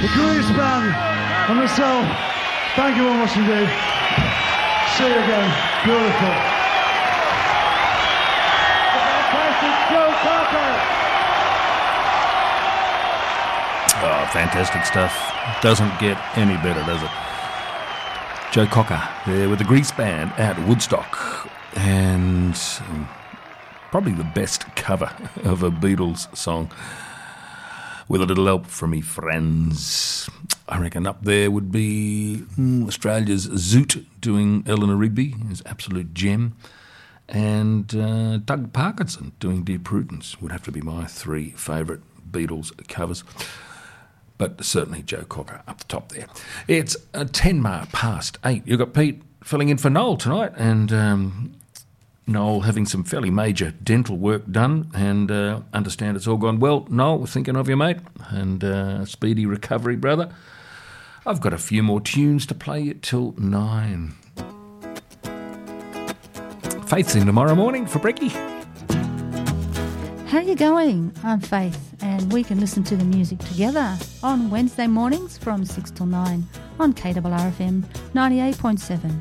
the Grease Band, and myself, thank you very much indeed. See you again. Beautiful. Fantastic Joe Cocker. Oh, fantastic stuff. Doesn't get any better, does it? Joe Cocker there with the Grease Band at Woodstock, and probably the best cover of a Beatles song, with a little help from me friends. I reckon up there would be Australia's Zoot doing Eleanor Rigby, his absolute gem, and Doug Parkinson doing Dear Prudence would have to be my three favourite Beatles covers. But certainly Joe Cocker up the top there. It's 8:10. You've got Pete filling in for Noel tonight, and Noel having some fairly major dental work done, and understand it's all gone well. Noel, we're thinking of you, mate, and speedy recovery, brother. I've got a few more tunes to play you till 9. Faith's in tomorrow morning for Brekkie. How you going? I'm Faith, and we can listen to the music together on Wednesday mornings from 6 till 9 on KRRFM 98.7.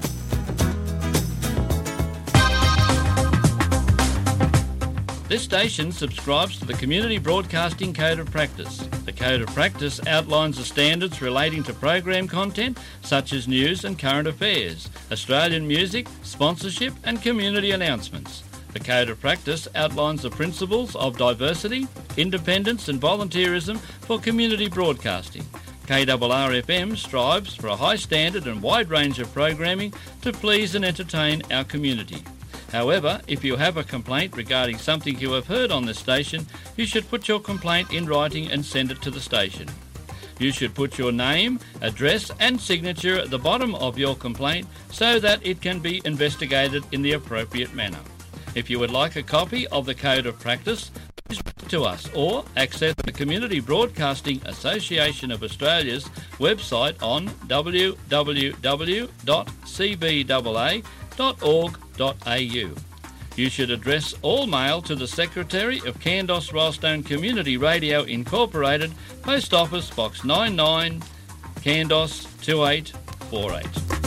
This station subscribes to the Community Broadcasting Code of Practice. The Code of Practice outlines the standards relating to program content such as news and current affairs, Australian music, sponsorship and community announcements. The Code of Practice outlines the principles of diversity, independence and volunteerism for community broadcasting. KRRFM strives for a high standard and wide range of programming to please and entertain our community. However, if you have a complaint regarding something you have heard on this station, you should put your complaint in writing and send it to the station. You should put your name, address and signature at the bottom of your complaint so that it can be investigated in the appropriate manner. If you would like a copy of the Code of Practice, please write to us or access the Community Broadcasting Association of Australia's website on www.cbaa.org.au. You should address all mail to the Secretary of Kandos Rylstone Community Radio Incorporated, Post Office Box 99, Kandos 2848.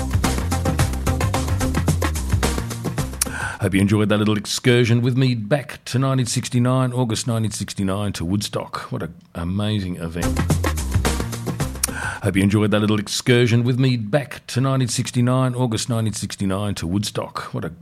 Hope you enjoyed that little excursion with me back to 1969, August 1969 to Woodstock. What an amazing event. Hope you enjoyed that little excursion with me back to 1969, August 1969 to Woodstock. What an